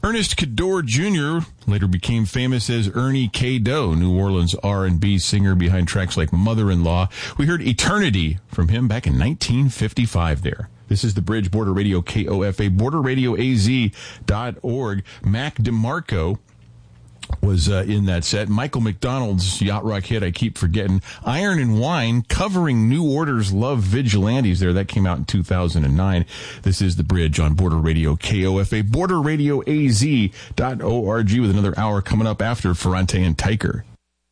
Ernest Cador Jr. later became famous as Ernie K. Doe, New Orleans R&B singer behind tracks like Mother-in-Law. We heard Eternity from him back in 1955 there. This is The Bridge, Border Radio KOFA, borderradioaz.org. Mac DeMarco was in that set. Michael McDonald's yacht rock hit, I keep forgetting. Iron and Wine covering New Order's Love Vigilantes there. That came out in 2009. This is The Bridge on Border Radio KOFA, borderradioaz.org with another hour coming up after Ferrante and Tyker.